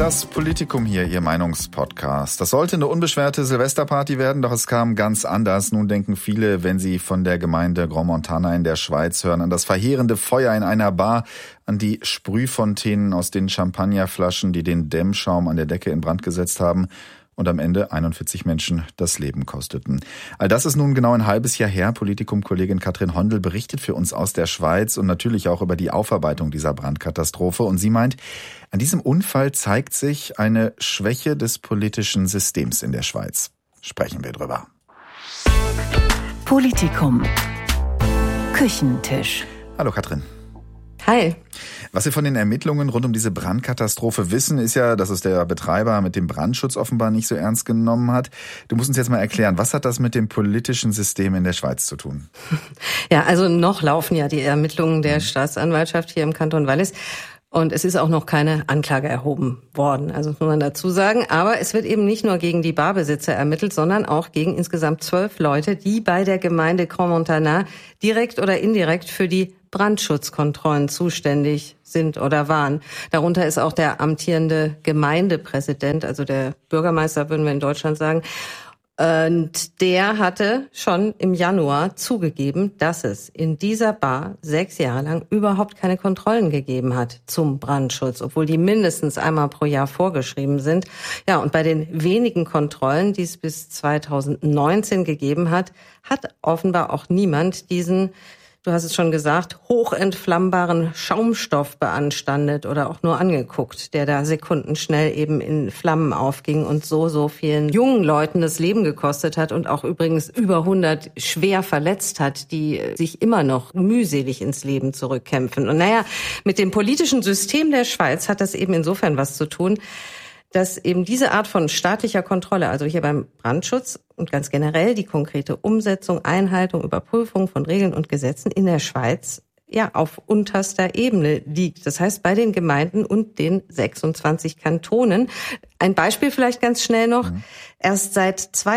Das Politikum hier, Ihr Meinungspodcast. Das sollte eine unbeschwerte Silvesterparty werden, doch es kam ganz anders. Nun denken viele, wenn sie von der Gemeinde Grand Montana in der Schweiz hören, an das verheerende Feuer in einer Bar, an die Sprühfontänen aus den Champagnerflaschen, die den Dämmschaum an der Decke in Brand gesetzt haben und am Ende 41 Menschen das Leben kosteten. All das ist nun genau ein halbes Jahr her. Politikum-Kollegin Katrin Hondel berichtet für uns aus der Schweiz und natürlich auch über die Aufarbeitung dieser Brandkatastrophe. Und sie meint, an diesem Unfall zeigt sich eine Schwäche des politischen Systems in der Schweiz. Sprechen wir drüber. Politikum. Küchentisch. Hallo Katrin. Hi. Was wir von den Ermittlungen rund um diese Brandkatastrophe wissen, ist ja, dass es der Betreiber mit dem Brandschutz offenbar nicht so ernst genommen hat. Du musst uns jetzt mal erklären, was hat das mit dem politischen System in der Schweiz zu tun? Ja, also noch laufen ja die Ermittlungen der Staatsanwaltschaft hier im Kanton Wallis. Und es ist auch noch keine Anklage erhoben worden, also muss man dazu sagen. Aber es wird eben nicht nur gegen die Barbesitzer ermittelt, sondern auch gegen insgesamt 12 Leute, die bei der Gemeinde Grand Montana direkt oder indirekt für die Brandschutzkontrollen zuständig sind oder waren. Darunter ist auch der amtierende Gemeindepräsident, also der Bürgermeister, würden wir in Deutschland sagen. Und der hatte schon im Januar zugegeben, dass es in dieser Bar 6 Jahre lang überhaupt keine Kontrollen gegeben hat zum Brandschutz, obwohl die mindestens einmal pro Jahr vorgeschrieben sind. Ja, und bei den wenigen Kontrollen, die es bis 2019 gegeben hat, hat offenbar auch niemand diesen, du hast es schon gesagt, hochentflammbaren Schaumstoff beanstandet oder auch nur angeguckt, der da sekundenschnell eben in Flammen aufging und so vielen jungen Leuten das Leben gekostet hat und auch übrigens über 100 schwer verletzt hat, die sich immer noch mühselig ins Leben zurückkämpfen. Und naja, mit dem politischen System der Schweiz hat das eben insofern was zu tun, dass eben diese Art von staatlicher Kontrolle, also hier beim Brandschutz und ganz generell die konkrete Umsetzung, Einhaltung, Überprüfung von Regeln und Gesetzen in der Schweiz ja auf unterster Ebene liegt. Das heißt bei den Gemeinden und den 26 Kantonen. Ein Beispiel vielleicht ganz schnell noch. Erst seit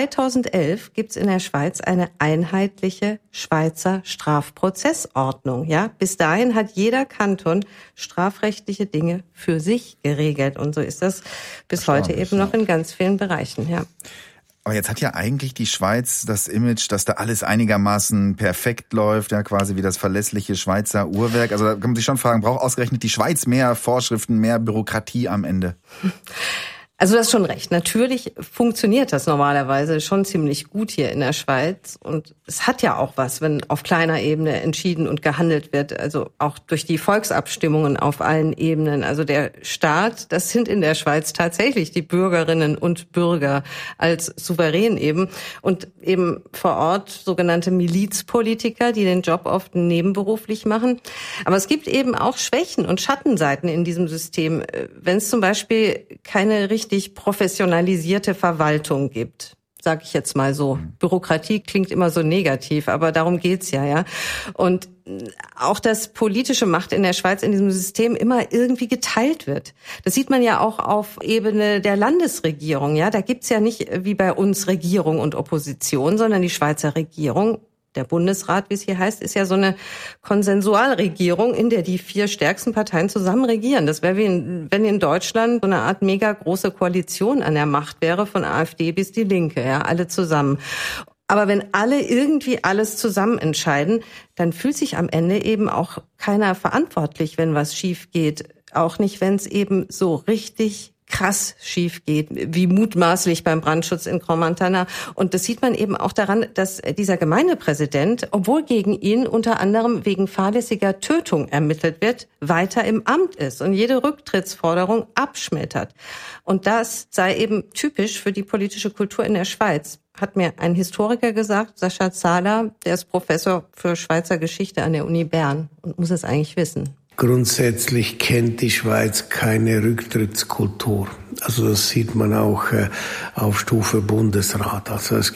2011 gibt's in der Schweiz eine einheitliche Schweizer Strafprozessordnung. Ja, bis dahin hat jeder Kanton strafrechtliche Dinge für sich geregelt. Und so ist das bis heute eben noch in ganz vielen Bereichen. Ja. Aber jetzt hat ja eigentlich die Schweiz das Image, dass da alles einigermaßen perfekt läuft, ja quasi wie das verlässliche Schweizer Uhrwerk. Also da kann man sich schon fragen, braucht ausgerechnet die Schweiz mehr Vorschriften, mehr Bürokratie am Ende? Also du hast schon recht. Natürlich funktioniert das normalerweise schon ziemlich gut hier in der Schweiz. Und es hat ja auch was, wenn auf kleiner Ebene entschieden und gehandelt wird. Also auch durch die Volksabstimmungen auf allen Ebenen. Also der Staat, das sind in der Schweiz tatsächlich die Bürgerinnen und Bürger als Souverän eben. Und eben vor Ort sogenannte Milizpolitiker, die den Job oft nebenberuflich machen. Aber es gibt eben auch Schwächen und Schattenseiten in diesem System. Wenn es zum Beispiel keine richtig professionalisierte Verwaltung gibt, sage ich jetzt mal so. Bürokratie klingt immer so negativ, aber darum geht's ja. Und auch, dass politische Macht in der Schweiz in diesem System immer irgendwie geteilt wird. Das sieht man ja auch auf Ebene der Landesregierung. Ja, da gibt's ja nicht wie bei uns Regierung und Opposition, sondern die Schweizer Regierung. Der Bundesrat, wie es hier heißt, ist ja so eine Konsensualregierung, in der die 4 stärksten Parteien zusammen regieren. Das wäre wie wenn in Deutschland so eine Art mega große Koalition an der Macht wäre, von AfD bis die Linke, ja, alle zusammen. Aber wenn alle irgendwie alles zusammen entscheiden, dann fühlt sich am Ende eben auch keiner verantwortlich, wenn was schief geht. Auch nicht, wenn es eben so richtig krass schief geht, wie mutmaßlich beim Brandschutz in Grand Montana. Und das sieht man eben auch daran, dass dieser Gemeindepräsident, obwohl gegen ihn unter anderem wegen fahrlässiger Tötung ermittelt wird, weiter im Amt ist und jede Rücktrittsforderung abschmettert. Und das sei eben typisch für die politische Kultur in der Schweiz. Hat mir ein Historiker gesagt, Sascha Zahler, der ist Professor für Schweizer Geschichte an der Uni Bern und muss es eigentlich wissen. Grundsätzlich kennt die Schweiz keine Rücktrittskultur. Also das sieht man auch auf Stufe Bundesrat. Also es gibt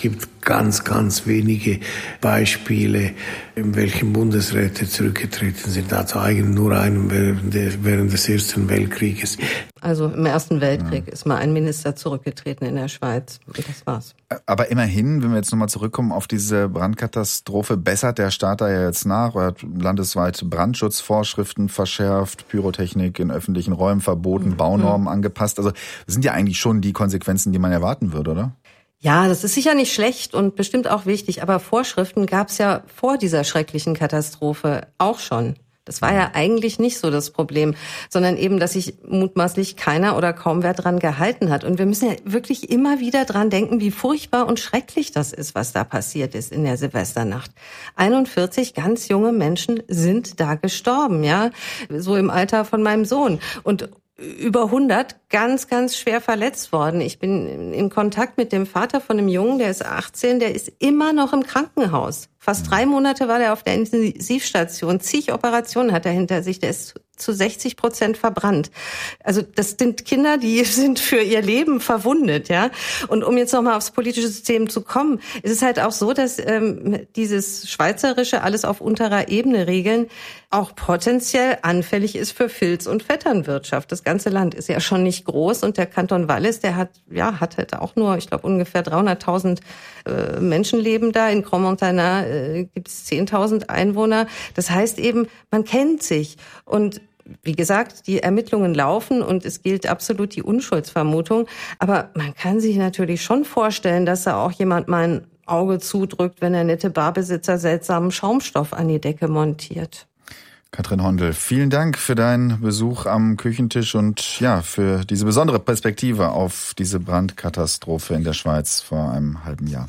ganz, ganz wenige Beispiele, in welchen Bundesräte zurückgetreten sind. Also eigentlich nur einen während des Ersten Weltkrieges. Also im Ersten Weltkrieg ist mal ein Minister zurückgetreten in der Schweiz. Und das war's. Aber immerhin, wenn wir jetzt nochmal zurückkommen auf diese Brandkatastrophe, bessert der Staat da ja jetzt nach. Er hat landesweit Brandschutzvorschriften verschärft, Pyrotechnik in öffentlichen Räumen verboten, Baunormen angepasst. Also das sind ja eigentlich schon die Konsequenzen, die man erwarten würde, oder? Ja, das ist sicher nicht schlecht und bestimmt auch wichtig. Aber Vorschriften gab es ja vor dieser schrecklichen Katastrophe auch schon. Das war ja eigentlich nicht so das Problem, sondern eben, dass sich mutmaßlich keiner oder kaum wer dran gehalten hat. Und wir müssen ja wirklich immer wieder dran denken, wie furchtbar und schrecklich das ist, was da passiert ist in der Silvesternacht. 41 ganz junge Menschen sind da gestorben, ja, so im Alter von meinem Sohn. Und über 100 ganz, ganz schwer verletzt worden. Ich bin in Kontakt mit dem Vater von einem Jungen, der ist 18, der ist immer noch im Krankenhaus. Fast 3 Monate war der auf der Intensivstation. Zig Operationen hat er hinter sich. Der ist zu 60% verbrannt. Also das sind Kinder, die sind für ihr Leben verwundet, ja. Und um jetzt nochmal aufs politische System zu kommen, ist es halt auch so, dass dieses schweizerische alles auf unterer Ebene regeln auch potenziell anfällig ist für Filz- und Vetternwirtschaft. Das ganze Land ist ja schon nicht groß und der Kanton Wallis, der hat halt auch nur, ich glaube, ungefähr 300.000 Menschen leben da. In Crans-Montana gibt es 10.000 Einwohner. Das heißt eben, man kennt sich. Und wie gesagt, die Ermittlungen laufen und es gilt absolut die Unschuldsvermutung. Aber man kann sich natürlich schon vorstellen, dass da auch jemand mal ein Auge zudrückt, wenn der nette Barbesitzer seltsamen Schaumstoff an die Decke montiert. Katrin Hondel, vielen Dank für deinen Besuch am Küchentisch und ja, für diese besondere Perspektive auf diese Brandkatastrophe in der Schweiz vor einem halben Jahr.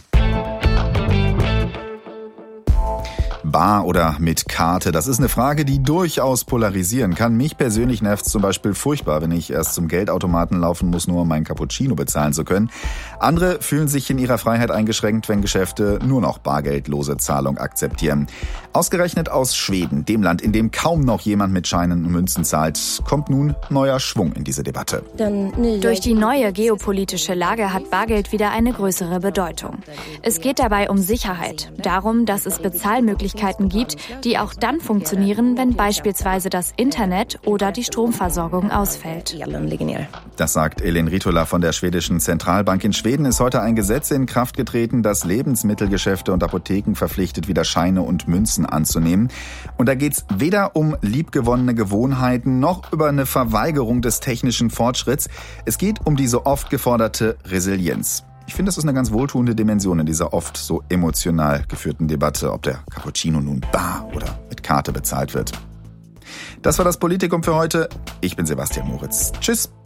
Bar oder mit Karte? Das ist eine Frage, die durchaus polarisieren kann. Mich persönlich nervt es zum Beispiel furchtbar, wenn ich erst zum Geldautomaten laufen muss, nur um meinen Cappuccino bezahlen zu können. Andere fühlen sich in ihrer Freiheit eingeschränkt, wenn Geschäfte nur noch bargeldlose Zahlung akzeptieren. Ausgerechnet aus Schweden, dem Land, in dem kaum noch jemand mit Scheinen und Münzen zahlt, kommt nun neuer Schwung in diese Debatte. Durch die neue geopolitische Lage hat Bargeld wieder eine größere Bedeutung. Es geht dabei um Sicherheit, darum, dass es Bezahlmöglichkeiten gibt, die auch dann funktionieren, wenn beispielsweise das Internet oder die Stromversorgung ausfällt. Das sagt Elin Ritola von der schwedischen Zentralbank. In Schweden ist heute ein Gesetz in Kraft getreten, das Lebensmittelgeschäfte und Apotheken verpflichtet, wieder Scheine und Münzen anzunehmen. Und da geht's weder um liebgewonnene Gewohnheiten noch über eine Verweigerung des technischen Fortschritts. Es geht um diese oft geforderte Resilienz. Ich finde, das ist eine ganz wohltuende Dimension in dieser oft so emotional geführten Debatte, ob der Cappuccino nun bar oder mit Karte bezahlt wird. Das war das Politikum für heute. Ich bin Sebastian Moritz. Tschüss.